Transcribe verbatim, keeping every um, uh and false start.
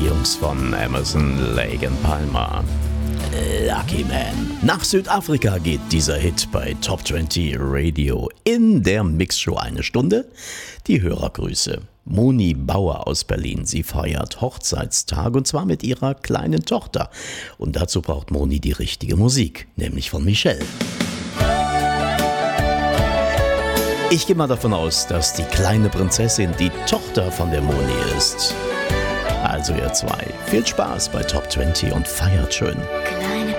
Jungs von Emerson, Lake and Palmer. Lucky Man. Nach Südafrika geht dieser Hit bei Top zwanzig Radio. In der Mixshow eine Stunde. Die Hörergrüße. Moni Bauer aus Berlin. Sie feiert Hochzeitstag und zwar mit ihrer kleinen Tochter. Und dazu braucht Moni die richtige Musik, nämlich von Michelle. Ich gehe mal davon aus, dass die kleine Prinzessin die Tochter von der Moni ist. Also ihr zwei, viel Spaß bei Top zwanzig und feiert schön.